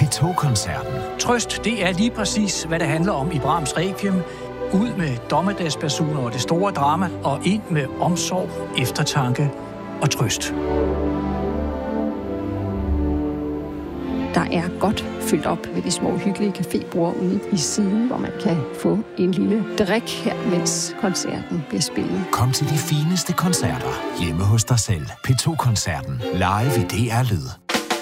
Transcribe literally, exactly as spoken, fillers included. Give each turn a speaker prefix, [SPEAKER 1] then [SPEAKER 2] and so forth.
[SPEAKER 1] to-koncerten.
[SPEAKER 2] Trøst, det er lige præcis, hvad det handler om i Brahms Requiem. Ud med dommedagspersoner og det store drama, og ind med omsorg, eftertanke og trøst.
[SPEAKER 3] Der er godt fyldt op ved de små hyggelige cafébord ude i siden, hvor man kan få en lille drik her, mens koncerten bliver spillet.
[SPEAKER 1] Kom til de fineste koncerter hjemme hos dig selv. P to-koncerten live i D R Lyd.